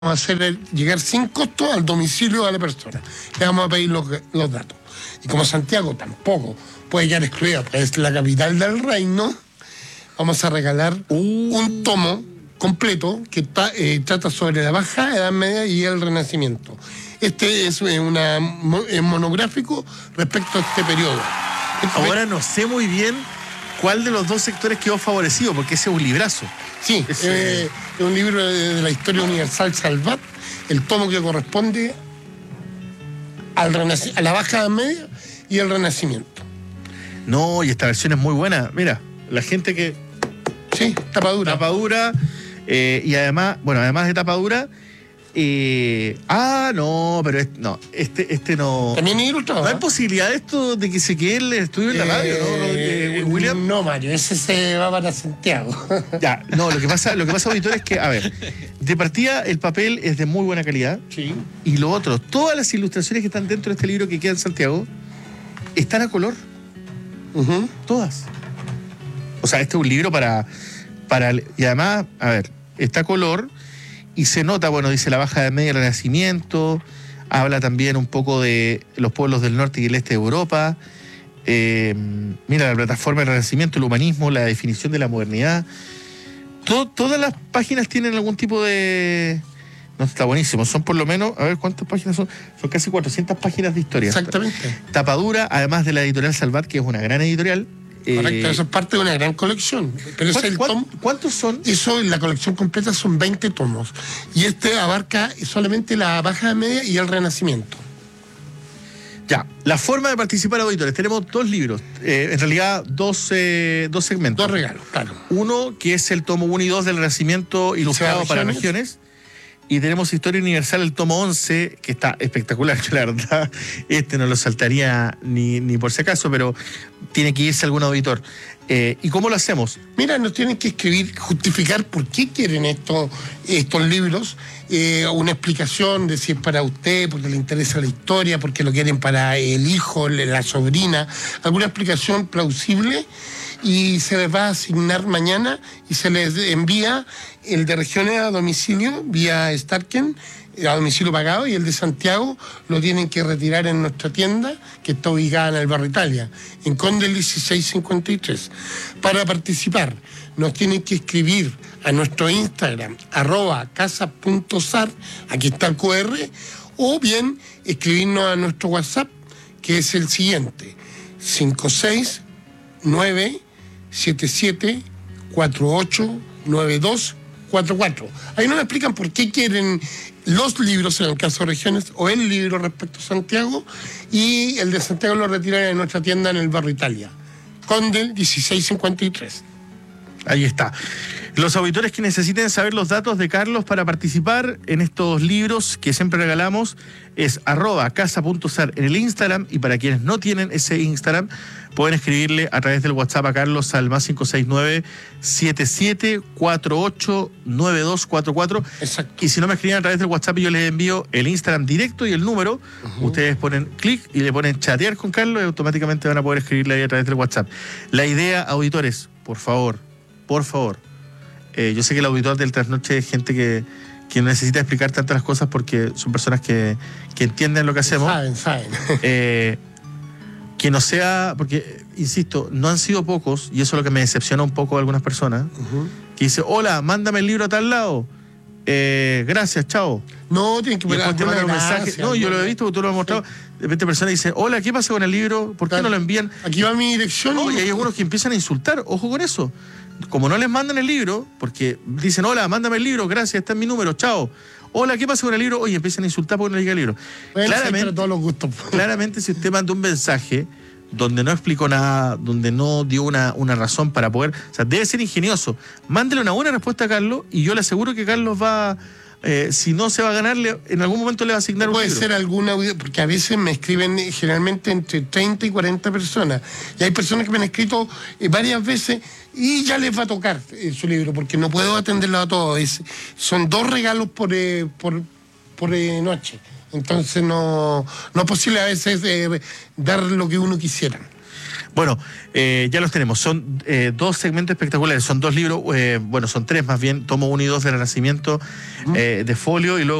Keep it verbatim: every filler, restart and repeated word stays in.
vamos a hacer llegar sin costo al domicilio de la persona. Le vamos a pedir los, los datos. Y como Santiago tampoco puede quedar excluida, pues es la capital del reino, vamos a regalar uh. un tomo completo que ta, eh, trata sobre la Baja Edad Media y el Renacimiento. Este es una, un monográfico respecto a este periodo. Este Ahora no sé muy bien cuál de los dos sectores quedó favorecido, porque ese es un librazo. Sí, es eh, eh, un libro de, de la historia universal Salvat, el tomo que corresponde al renac- a la Baja Edad Media y el Renacimiento. No, y esta versión es muy buena. Mira, la gente que... Sí, tapadura. Tapadura, eh, y además, bueno, además de tapadura... Eh, ah, no, pero este, no, este, este no. También es ilustrado. ¿No hay posibilidad de esto de que se quede el estudio en la radio, ¿no? Eh, William. No, Mario, ese se va para Santiago. Ya, no, lo que pasa, lo que pasa, auditor, es que, a ver, de partida el papel es de muy buena calidad. Sí. Y lo otro, todas las ilustraciones que están dentro de este libro que queda en Santiago están a color. Uh-huh. Todas. O sea, este es un libro para, para. Y además, a ver, está a color. Y se nota, bueno, dice la Baja Edad Media, el Renacimiento, habla también un poco de los pueblos del norte y el este de Europa. Eh, mira, la plataforma del Renacimiento, el humanismo, la definición de la modernidad. Todo, todas las páginas tienen algún tipo de... No, está buenísimo. Son por lo menos, a ver, ¿cuántas páginas son? Son casi cuatrocientas páginas de historia. Exactamente. Tapadura, además de la editorial Salvat, que es una gran editorial. Correcto, eh, eso es parte de una gran colección. Pero es el tom, ¿Cuántos son? Eso, la colección completa son veinte tomos. Y este abarca solamente la Baja Edad Media y el Renacimiento. Ya, la forma de participar, auditores. Tenemos dos libros, eh, en realidad dos, eh, dos segmentos. Dos regalos, claro. Uno, que es el tomo uno y dos del Renacimiento ilustrado para regiones. Y tenemos Historia Universal, el tomo once, que está espectacular, yo la verdad, este no lo saltaría ni, ni por si acaso, pero tiene que irse algún auditor. Eh, ¿Y cómo lo hacemos? Mira, nos tienen que escribir, justificar por qué quieren estos, estos libros, eh, una explicación de si es para usted, porque le interesa la historia, porque lo quieren para el hijo, la sobrina, alguna explicación plausible, y se les va a asignar mañana y se les envía el de regiones a domicilio vía Starken, a domicilio pagado, y el de Santiago lo tienen que retirar en nuestra tienda, que está ubicada en el barrio Italia, en Conde dieciséis cincuenta y tres. Para participar, nos tienen que escribir a nuestro Instagram, arroba casa.sar, aquí está el cu erre, o bien escribirnos a nuestro WhatsApp, que es el siguiente, cinco seis nueve siete siete cuatro ocho nueve dos cuatro cuatro. Ahí nos explican por qué quieren los libros en el caso de regiones o el libro respecto a Santiago, y el de Santiago lo retiran en nuestra tienda en el barrio Italia, Condel dieciséis cincuenta y tres. Ahí está. Los auditores que necesiten saber los datos de Carlos para participar en estos libros que siempre regalamos es arroba casa.sar en el Instagram, y para quienes no tienen ese Instagram pueden escribirle a través del WhatsApp a Carlos al más cinco seis nueve siete siete cuatro ocho nueve dos cuatro cuatro. Exacto. Y si no me escriben a través del WhatsApp, yo les envío el Instagram directo y el número. Uh-huh. Ustedes ponen clic y le ponen chatear con Carlos y automáticamente van a poder escribirle ahí a través del WhatsApp. La idea, auditores, por favor, por favor, Eh, yo sé que el auditor del Trasnoche es gente que, que no necesita explicar tantas las cosas porque son personas que, que entienden lo que hacemos. Saben, saben. Eh, que no sea, porque, insisto, no han sido pocos, y eso es lo que me decepciona un poco de algunas personas, uh-huh. que dice, hola, mándame el libro a tal lado. Eh, gracias, chao. No, tienen que poner un mensaje. No, yo lo he visto, porque tú lo has mostrado. Sí. De repente personas dicen, hola, ¿qué pasa con el libro? ¿Por qué claro. no lo envían? Aquí va mi dirección. No, y hay algunos que empiezan a insultar, ojo con eso. Como no les mandan el libro, porque dicen, hola, mándame el libro, gracias, está en mi número, chao. Hola, ¿qué pasa con el libro? Oye, empiezan a insultar porque no llega el libro. Bueno, claramente, todos los gustos. Claramente, si usted manda un mensaje donde no explicó nada, donde no dio una, una razón para poder... O sea, debe ser ingenioso. Mándele una buena respuesta a Carlos y yo le aseguro que Carlos va... Eh, si no se va a ganar, le, en algún momento le va a asignar un libro. Puede ser alguna, porque a veces me escriben generalmente entre treinta y cuarenta personas, y hay personas que me han escrito eh, varias veces y ya les va a tocar eh, su libro, porque no puedo atenderlo a todos. Es, son dos regalos por, eh, por, por eh, noche, entonces no, no es posible a veces eh, dar lo que uno quisiera. Bueno, eh, ya los tenemos. Son eh, dos segmentos espectaculares. Son dos libros, eh, bueno, son tres más bien, tomo uno y dos del Renacimiento, eh, de folio, y luego